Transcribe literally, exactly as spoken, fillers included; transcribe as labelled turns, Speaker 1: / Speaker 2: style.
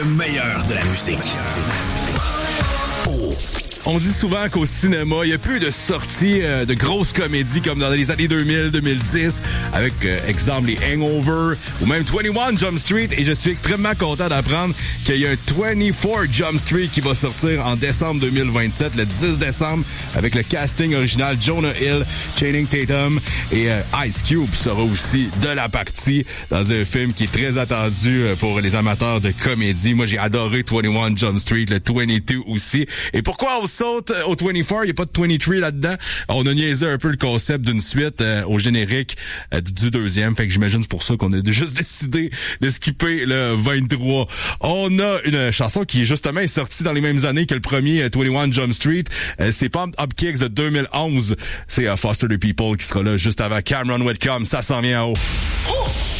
Speaker 1: meilleur de la musique. Oh.
Speaker 2: On dit souvent qu'au cinéma, il n'y a plus de sorties euh, de grosses comédies comme dans les années deux mille, deux mille dix, avec, euh, exemple, les Hangover ou même vingt et un Jump Street. Et je suis extrêmement content d'apprendre qu'il y a un vingt-quatre Jump Street qui va sortir en décembre deux mille vingt-sept, le dix décembre, avec le casting original Jonah Hill, Channing Tatum et euh, Ice Cube sera aussi de la partie dans un film qui est très attendu pour les amateurs de comédie. Moi, j'ai adoré vingt et un Jump Street, le vingt-deux aussi. Et pourquoi on saute au vingt-quatre, il n'y a pas de vingt-trois là-dedans. On a niaisé un peu le concept d'une suite euh, au générique euh, du deuxième. Fait que j'imagine c'est pour ça qu'on a juste décidé de skipper le vingt-trois. On a une chanson qui justement est sortie dans les mêmes années que le premier euh, vingt et un Jump Street. Euh, c'est Pump Up Kicks de deux mille onze. C'est euh, Foster the People qui sera là juste avant Cameron Whitcomb. Ça s'en vient en haut. Oh!